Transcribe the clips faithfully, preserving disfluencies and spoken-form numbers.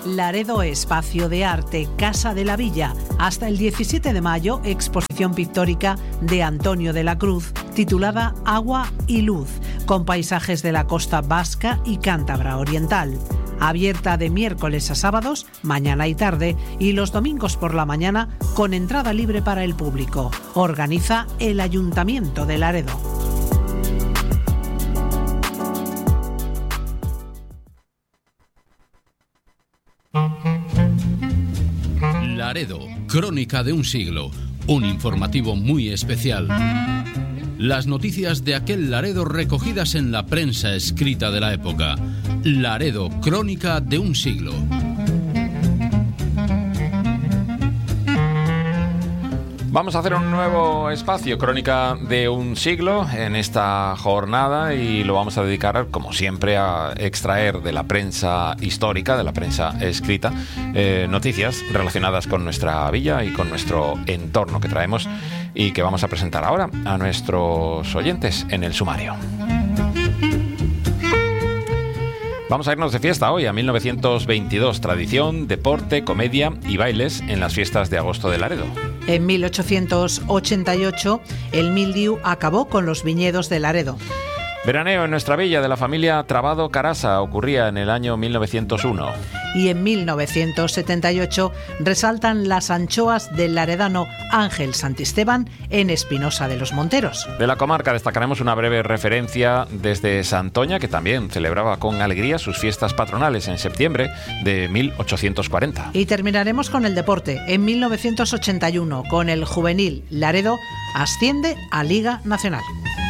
Laredo Espacio de Arte, Casa de la Villa. Hasta el diecisiete de mayo, exposición pictórica de Antonio de la Cruz, titulada Agua y Luz, con paisajes de la costa vasca y cántabra oriental. Abierta de miércoles a sábados, mañana y tarde, y los domingos por la mañana, con entrada libre para el público. Organiza el Ayuntamiento de Laredo. Laredo, crónica de un siglo, un informativo muy especial. Las noticias de aquel Laredo recogidas en la prensa escrita de la época. Laredo, crónica de un siglo. Vamos a hacer un nuevo espacio, crónica de un siglo, en esta jornada, y lo vamos a dedicar, como siempre, a extraer de la prensa histórica, de la prensa escrita, eh, noticias relacionadas con nuestra villa y con nuestro entorno que traemos y que vamos a presentar ahora a nuestros oyentes en el sumario. Vamos a irnos de fiesta hoy a mil novecientos veintidós. Tradición, deporte, comedia y bailes en las fiestas de agosto de Laredo. En mil ochocientos ochenta y ocho, el mildiu acabó con los viñedos de Laredo. Veraneo en nuestra villa de la familia Trabado Carasa ocurría en el año mil novecientos uno. Y en mil novecientos setenta y ocho resaltan las anchoas del laredano Ángel Santisteban en Espinosa de los Monteros. De la comarca destacaremos una breve referencia desde Santoña, que también celebraba con alegría sus fiestas patronales en septiembre de mil ochocientos cuarenta. Y terminaremos con el deporte. En mil novecientos ochenta y uno, con el juvenil Laredo, asciende a Liga Nacional.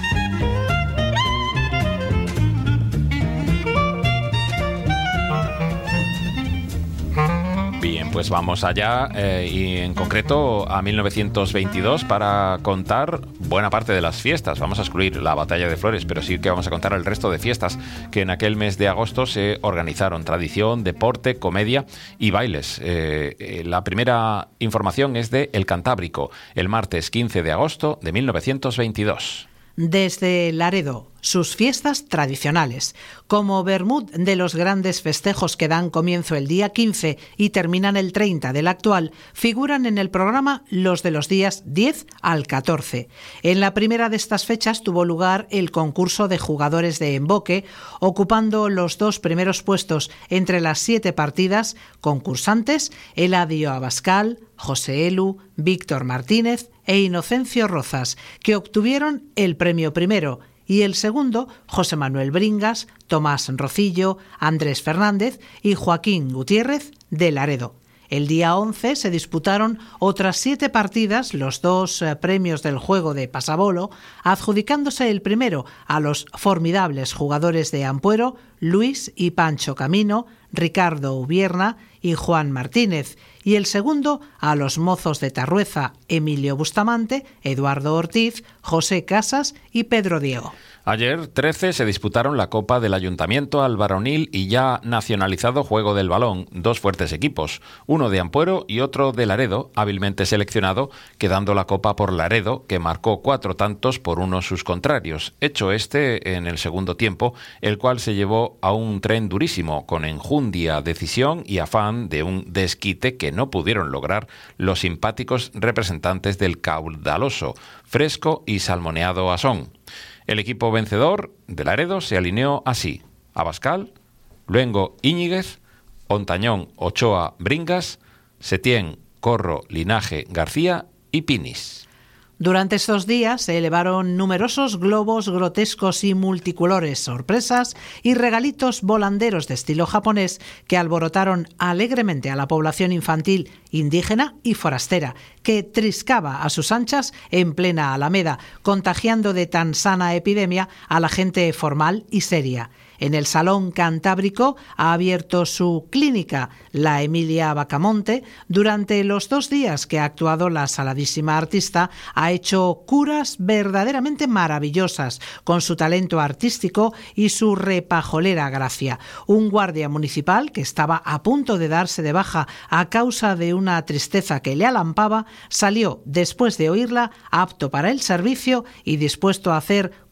Bien, pues vamos allá eh, y en concreto a mil novecientos veintidós para contar buena parte de las fiestas. Vamos a excluir la Batalla de Flores, pero sí que vamos a contar el resto de fiestas que en aquel mes de agosto se organizaron. Tradición, deporte, comedia y bailes. Eh, eh, la primera información es de El Cantábrico, el martes quince de agosto de mil novecientos veintidós. Desde Laredo, sus fiestas tradicionales, como Bermud de los grandes festejos que dan comienzo el día quince y terminan el treinta del actual, figuran en el programa los de los días diez al catorce. En la primera de estas fechas tuvo lugar el concurso de jugadores de emboque, ocupando los dos primeros puestos entre las siete partidas concursantes Eladio Abascal, José Elu, Víctor Martínez e Inocencio Rozas, que obtuvieron el premio primero, y el segundo, José Manuel Bringas, Tomás Rocillo, Andrés Fernández y Joaquín Gutiérrez de Laredo. El día once se disputaron otras siete partidas, los dos eh, premios del juego de pasabolo, adjudicándose el primero a los formidables jugadores de Ampuero, Luis y Pancho Camino, Ricardo Ubierna y Juan Martínez, y el segundo a los mozos de Tarrueza, Emilio Bustamante, Eduardo Ortiz, José Casas y Pedro Diego. Ayer, trece, se disputaron la Copa del Ayuntamiento al varonil y ya nacionalizado Juego del Balón, dos fuertes equipos, uno de Ampuero y otro de Laredo, hábilmente seleccionado, quedando la Copa por Laredo, que marcó cuatro tantos por uno sus contrarios, hecho este en el segundo tiempo, el cual se llevó a un tren durísimo, con enjundia, decisión y afán de un desquite que no pudieron lograr los simpáticos representantes del caudaloso, fresco y salmoneado Asón. El equipo vencedor de Laredo se alineó así: Abascal, Luengo Íñiguez, Ontañón Ochoa Bringas, Setién Corro Linaje García y Pinis. Durante estos días se elevaron numerosos globos grotescos y multicolores, sorpresas y regalitos volanderos de estilo japonés que alborotaron alegremente a la población infantil, indígena y forastera, que triscaba a sus anchas en plena Alameda, contagiando de tan sana epidemia a la gente formal y seria. En el Salón Cantábrico ha abierto su clínica, la Emilia Bacamonte. Durante los dos días que ha actuado la saladísima artista, ha hecho curas verdaderamente maravillosas, con su talento artístico y su repajolera gracia. Un guardia municipal, que estaba a punto de darse de baja a causa de una tristeza que le alampaba, salió, después de oírla, apto para el servicio y dispuesto a hacer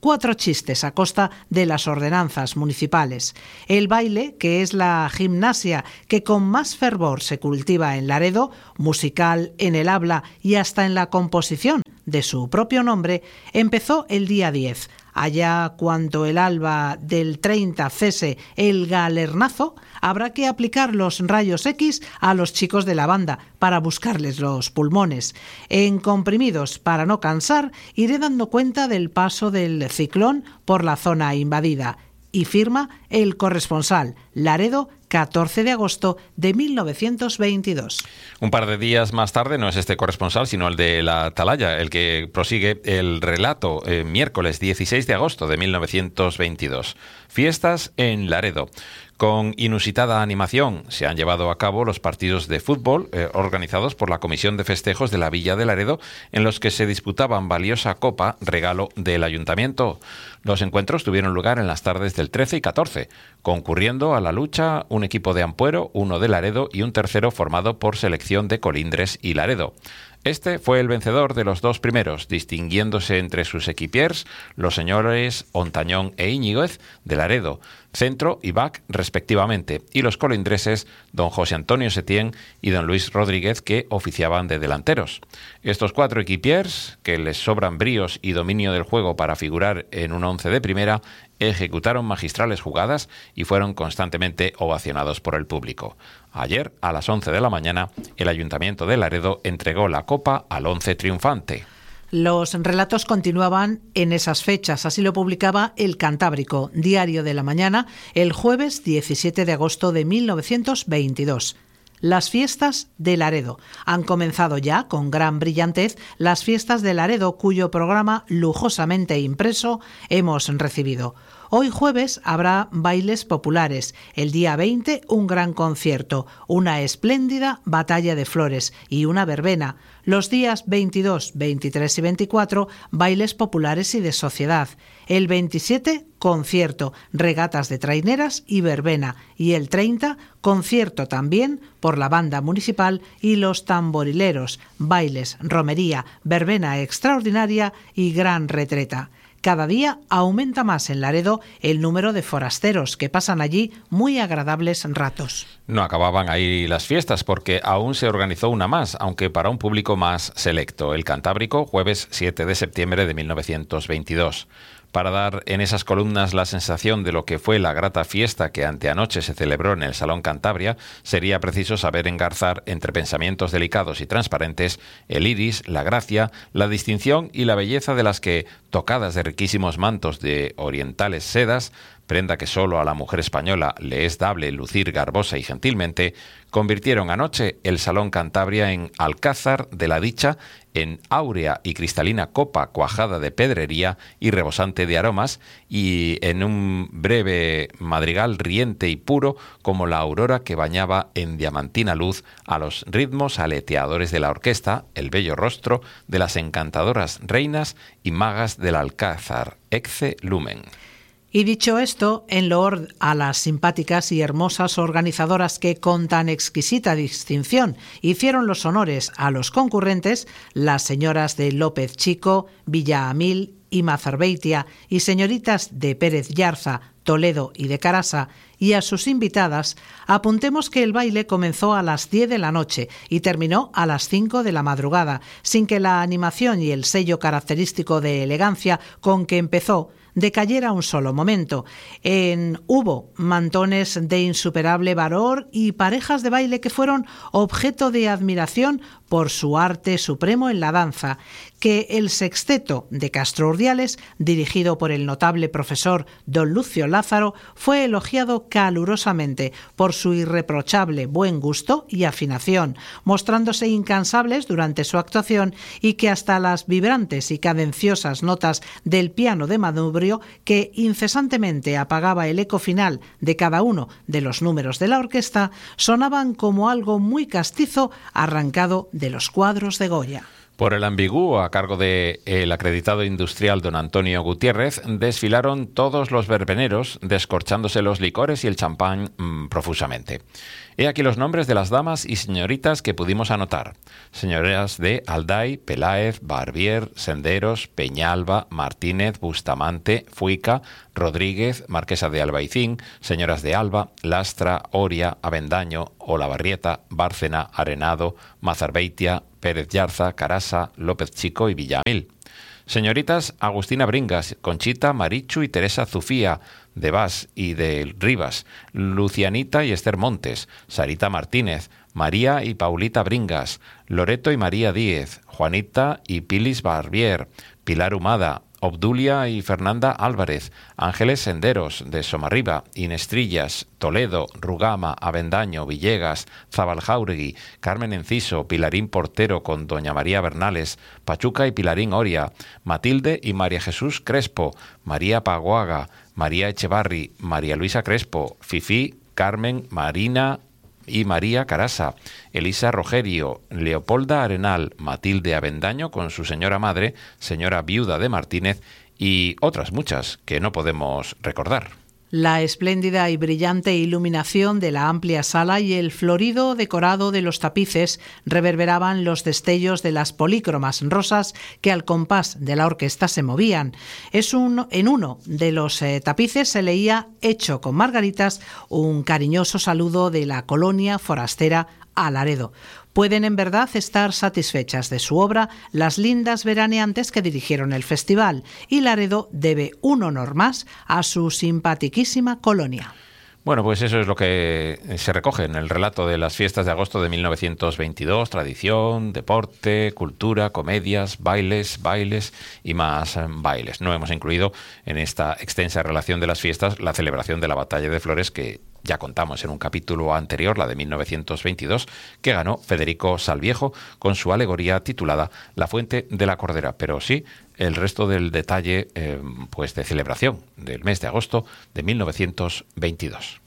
cuatro chistes a costa de las ordenanzas municipales. El baile, que es la gimnasia que con más fervor se cultiva en Laredo, musical en el habla y hasta en la composición de su propio nombre, empezó el día diez. Allá cuando el alba del treinta cese el galernazo, habrá que aplicar los rayos X a los chicos de la banda para buscarles los pulmones. En comprimidos para no cansar, iré dando cuenta del paso del ciclón por la zona invadida. Y firma el corresponsal, Laredo, catorce de agosto de mil novecientos veintidós. Un par de días más tarde, no es este corresponsal, sino el de la Atalaya, el que prosigue el relato, eh, miércoles dieciséis de agosto de mil novecientos veintidós. Fiestas en Laredo. Con inusitada animación se han llevado a cabo los partidos de fútbol eh, organizados por la Comisión de Festejos de la Villa de Laredo, en los que se disputaban valiosa copa, regalo del Ayuntamiento. Los encuentros tuvieron lugar en las tardes del trece y catorce, concurriendo a la lucha un equipo de Ampuero, uno de Laredo y un tercero formado por selección de Colindres y Laredo. Este fue el vencedor de los dos primeros, distinguiéndose entre sus equipiers los señores Ontañón e Íñiguez de Laredo, centro y back respectivamente, y los colindreses don José Antonio Setién y don Luis Rodríguez, que oficiaban de delanteros. Estos cuatro equipiers, que les sobran bríos y dominio del juego para figurar en un once de primera, ejecutaron magistrales jugadas y fueron constantemente ovacionados por el público. Ayer, a las once de la mañana, el Ayuntamiento de Laredo entregó la copa al once triunfante. Los relatos continuaban en esas fechas, así lo publicaba El Cantábrico, Diario de la Mañana, el jueves diecisiete de agosto de mil novecientos veintidós. Las fiestas de Laredo. Han comenzado ya, con gran brillantez, las fiestas de Laredo, cuyo programa lujosamente impreso hemos recibido. Hoy jueves habrá bailes populares, el día veinte un gran concierto, una espléndida batalla de flores y una verbena. Los días veintidós, veintitrés y veinticuatro, bailes populares y de sociedad. El veintisiete, concierto, regatas de traineras y verbena. Y el treinta, concierto también por la banda municipal y los tamborileros, bailes, romería, verbena extraordinaria y gran retreta. Cada día aumenta más en Laredo el número de forasteros que pasan allí muy agradables ratos. No acababan ahí las fiestas porque aún se organizó una más, aunque para un público más selecto. El Cantábrico, jueves siete de septiembre de mil novecientos veintidós. Para dar en esas columnas la sensación de lo que fue la grata fiesta que anteanoche se celebró en el Salón Cantabria, sería preciso saber engarzar entre pensamientos delicados y transparentes el iris, la gracia, la distinción y la belleza de las que, tocadas de riquísimos mantos de orientales sedas, prenda que solo a la mujer española le es dable lucir garbosa y gentilmente, convirtieron anoche el Salón Cantabria en alcázar de la dicha, en áurea y cristalina copa cuajada de pedrería y rebosante de aromas, y en un breve madrigal riente y puro como la aurora que bañaba en diamantina luz a los ritmos aleteadores de la orquesta el bello rostro de las encantadoras reinas y magas del alcázar, ecce lumen. Y dicho esto, en loor a las simpáticas y hermosas organizadoras que con tan exquisita distinción hicieron los honores a los concurrentes, las señoras de López Chico, Villa Amil y Mazarbeitia y señoritas de Pérez Yarza, Toledo y de Carasa, y a sus invitadas, apuntemos que el baile comenzó a las diez de la noche y terminó a las cinco de la madrugada, sin que la animación y el sello característico de elegancia con que empezó decayera un solo momento. En hubo mantones de insuperable valor y parejas de baile que fueron objeto de admiración por su arte supremo en la danza, que el sexteto de Castro Urdiales, dirigido por el notable profesor don Lucio Lázaro, fue elogiado calurosamente por su irreprochable buen gusto y afinación, mostrándose incansables durante su actuación, y que hasta las vibrantes y cadenciosas notas del piano de manubrio, que incesantemente apagaba el eco final de cada uno de los números de la orquesta, sonaban como algo muy castizo arrancado de los cuadros de Goya. Por el Ambigú, a cargo del acreditado industrial don Antonio Gutiérrez, desfilaron todos los verbeneros, descorchándose los licores y el champán mmm, profusamente. He aquí los nombres de las damas y señoritas que pudimos anotar. Señoras de Alday, Peláez, Barbier, Senderos, Peñalba, Martínez, Bustamante, Fuica, Rodríguez, Marquesa de Albaicín, señoras de Alba, Lastra, Oria, Avendaño, Olavarrieta, Bárcena, Arenado, Mazarbeitia, Pérez Yarza, Carasa, López Chico y Villamil. Señoritas Agustina Bringas, Conchita, Marichu y Teresa Zufía, de Bas y de Rivas, Lucianita y Esther Montes, Sarita Martínez, María y Paulita Bringas, Loreto y María Díez, Juanita y Pilis Barbier, Pilar Humada, Obdulia y Fernanda Álvarez, Ángeles Senderos, de Somarriba, Inestrillas, Toledo, Rugama, Avendaño, Villegas, Zabaljauregui, Carmen Enciso, Pilarín Portero con doña María Bernales, Pachuca y Pilarín Oria, Matilde y María Jesús Crespo, María Paguaga, María Echevarri, María Luisa Crespo, Fifí, Carmen, Marina y María Carasa, Elisa Rogerio, Leopolda Arenal, Matilde Avendaño con su señora madre, señora viuda de Martínez y otras muchas que no podemos recordar. La espléndida y brillante iluminación de la amplia sala y el florido decorado de los tapices reverberaban los destellos de las polícromas rosas que al compás de la orquesta se movían. Es un, en uno de los eh, tapices se leía, hecho con margaritas, un cariñoso saludo de la colonia forastera a Laredo. Pueden en verdad estar satisfechas de su obra las lindas veraneantes que dirigieron el festival, y Laredo debe un honor más a su simpatiquísima colonia. Bueno, pues eso es lo que se recoge en el relato de las fiestas de agosto de mil novecientos veintidós, tradición, deporte, cultura, comedias, bailes, bailes y más bailes. No hemos incluido en esta extensa relación de las fiestas la celebración de la Batalla de Flores, que ya contamos en un capítulo anterior, la de mil novecientos veintidós, que ganó Federico Salviejo con su alegoría titulada La Fuente de la Cordera. Pero sí, el resto del detalle eh, pues de celebración del mes de agosto de mil novecientos veintidós.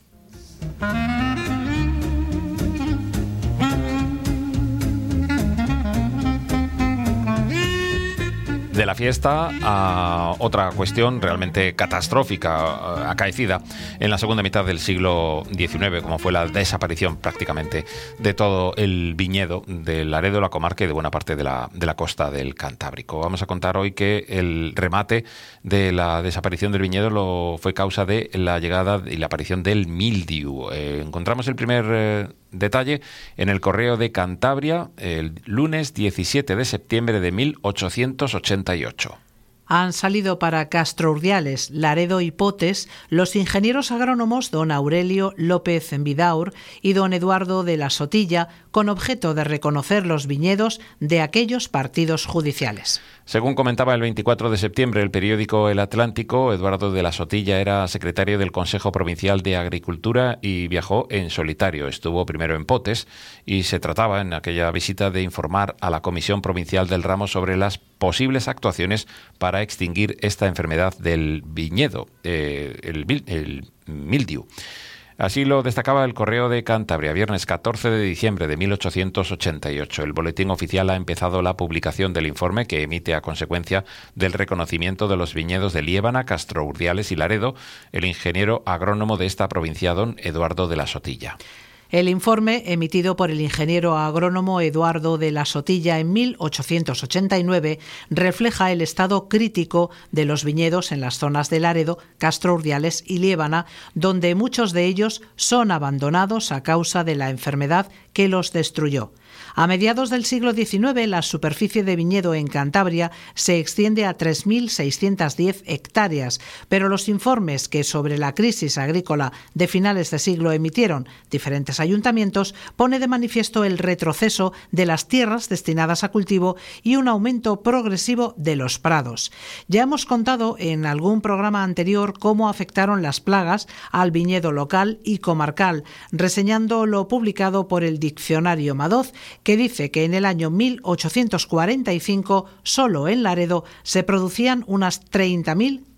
De la fiesta a otra cuestión realmente catastrófica acaecida en la segunda mitad del siglo diecinueve, como fue la desaparición prácticamente de todo el viñedo de Laredo, la comarca y de buena parte de la, de la costa del Cantábrico. Vamos a contar hoy que el remate de la desaparición del viñedo lo fue causa de la llegada y la aparición del mildiu. Eh, encontramos el primer eh, detalle en el Correo de Cantabria el lunes diecisiete de septiembre de mil ochocientos ochenta y ocho. Han salido para Castro Urdiales, Laredo y Potes los ingenieros agrónomos don Aurelio López Vidaur y don Eduardo de la Sotilla, con objeto de reconocer los viñedos de aquellos partidos judiciales. Según comentaba el veinticuatro de septiembre el periódico El Atlántico, Eduardo de la Sotilla era secretario del Consejo Provincial de Agricultura y viajó en solitario. Estuvo primero en Potes y se trataba en aquella visita de informar a la Comisión Provincial del Ramo sobre las posibles actuaciones para extinguir esta enfermedad del viñedo, eh, el, el mildiu. Así lo destacaba el Correo de Cantabria, viernes catorce de diciembre de mil ochocientos ochenta y ocho. El boletín oficial ha empezado la publicación del informe que emite a consecuencia del reconocimiento de los viñedos de Liébana, Castro Urdiales y Laredo el ingeniero agrónomo de esta provincia, don Eduardo de la Sotilla. El informe, emitido por el ingeniero agrónomo Eduardo de la Sotilla en mil ochocientos ochenta y nueve, refleja el estado crítico de los viñedos en las zonas de Laredo, Castro Urdiales y Liébana, donde muchos de ellos son abandonados a causa de la enfermedad que los destruyó. A mediados del siglo diecinueve, la superficie de viñedo en Cantabria se extiende a tres mil seiscientas diez hectáreas, pero los informes que sobre la crisis agrícola de finales de siglo emitieron diferentes ayuntamientos pone de manifiesto el retroceso de las tierras destinadas a cultivo y un aumento progresivo de los prados. Ya hemos contado en algún programa anterior cómo afectaron las plagas al viñedo local y comarcal, reseñando lo publicado por el Diccionario Madoz, que dice que en el año mil ochocientos cuarenta y cinco, solo en Laredo, se producían unas treinta mil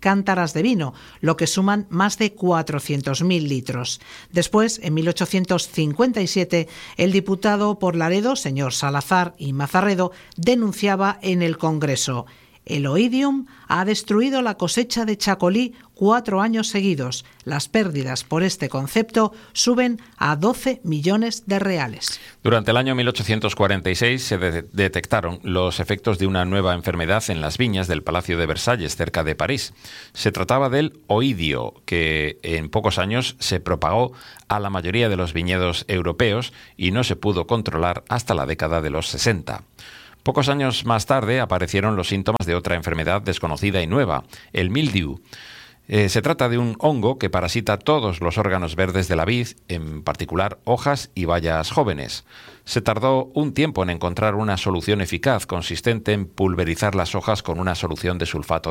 cántaras de vino, lo que suman más de cuatrocientos mil litros. Después, en mil ochocientos cincuenta y siete, el diputado por Laredo, señor Salazar y Mazarredo, denunciaba en el Congreso: el oidium ha destruido la cosecha de chacolí cuatro años seguidos. Las pérdidas por este concepto suben a doce millones de reales. Durante el año mil ochocientos cuarenta y seis se de- detectaron los efectos de una nueva enfermedad en las viñas del Palacio de Versalles, cerca de París. Se trataba del oidio, que en pocos años se propagó a la mayoría de los viñedos europeos y no se pudo controlar hasta la década de los sesenta. Pocos años más tarde aparecieron los síntomas de otra enfermedad desconocida y nueva, el mildiu. Eh, se trata de un hongo que parasita todos los órganos verdes de la vid, en particular hojas y bayas jóvenes. Se tardó un tiempo en encontrar una solución eficaz consistente en pulverizar las hojas con una solución de sulfato